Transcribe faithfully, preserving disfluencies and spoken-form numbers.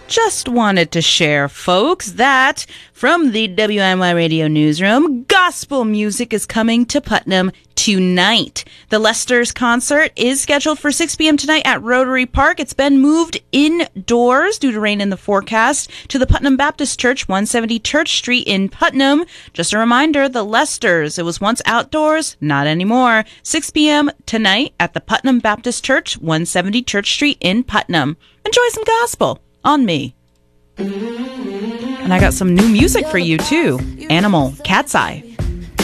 just wanted to share, folks, that from the W M Y Radio Newsroom, gospel music is coming to Putnam tonight. The Lesters concert is scheduled for six p.m. tonight at Rotary Park. It's been moved indoors due to rain in the forecast to the Putnam Baptist Church, one seventy Church Street in Putnam. Just a reminder, the Lesters, it was once outdoors, not anymore. six p.m. tonight at the Putnam Baptist Church, one seventy Church Street in Putnam. Enjoy some gospel on me. And I got some new music for you, too. Animal, Cat's Eye.